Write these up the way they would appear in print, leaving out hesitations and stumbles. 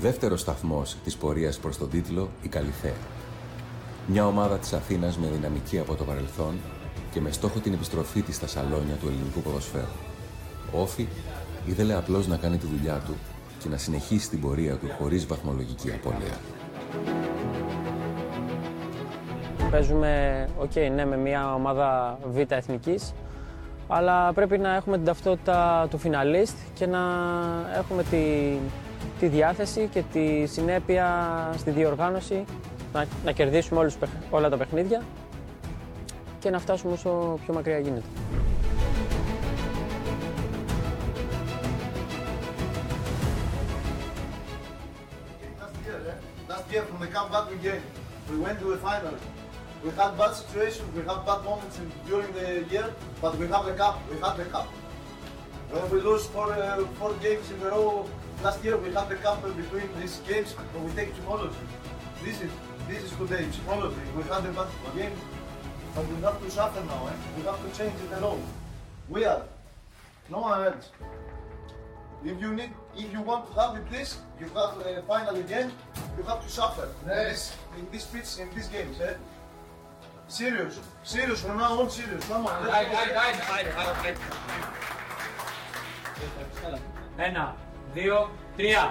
Δεύτερος σταθμός της πορείας προς τον τίτλο, η Καλιθέα. Μια ομάδα της Αθήνας με δυναμική από το παρελθόν και με στόχο την επιστροφή της στα σαλόνια του ελληνικού ποδοσφαίρου. Ο Όφη ήθελε απλώς να κάνει τη δουλειά του και να συνεχίσει την πορεία του χωρίς βαθμολογική απώλεια. Παίζουμε, ναι, με μια ομάδα Β' εθνικής, αλλά πρέπει να έχουμε την ταυτότητα του φιναλίστ και να έχουμε τη διάθεση και τη συνέπεια στη διοργάνωση, να κερδίσουμε όλα τα παιχνίδια και να φτάσουμε όσο πιο μακριά γίνεται. Last year from the comeback again, we went to the final. We had bad situations, we had bad moments during the year, but we have the cup. We had the cup. When we lose four games in a row last year, we had the cup between these games, but we take psychology. This is today, psychology. We had the bad game, but we have to suffer now. We have to change it all. We are. No one else. If you want to have it this, you have the final again, you have to suffer. Yes. In this pitch, in these games, Serious, from now on, serious. Come on. Ένα, δύο, τρία.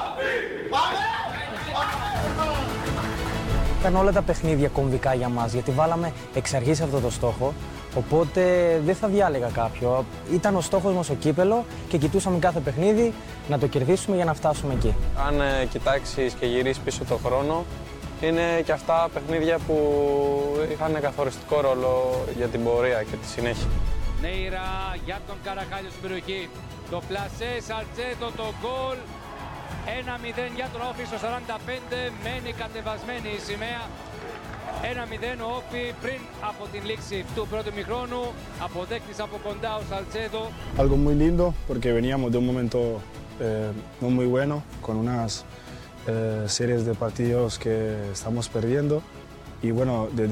Ήταν όλα τα παιχνίδια κομβικά για μας, γιατί βάλαμε εξ αρχής αυτό το στόχο, οπότε δεν θα διάλεγα κάποιο. Ήταν ο στόχος μας ο κύπελο και κοιτούσαμε κάθε παιχνίδι να το κερδίσουμε για να φτάσουμε εκεί. Αν κοιτάξεις και γυρίσεις πίσω το χρόνο, είναι και αυτά παιχνίδια που είχαν καθοριστικό ρόλο για την πορεία και τη συνέχεια. Νέιρα για τον Καραχάλιο στην περιοχή. Το πλασέ, Σαλτσέτο, το γκολ. 1-0 για τον Όφη στο 45, μένει κατεβασμένη η σημαία. 1-0 ο Όφη πριν από την λήξη του πρώτου ημιχρόνου. Αποδέκτης από κοντά ο Σαλτσέτο. Algo muy lindo porque veníamos de un momento no muy bueno, con unas series de partidos que estamos perdiendo y bueno, desde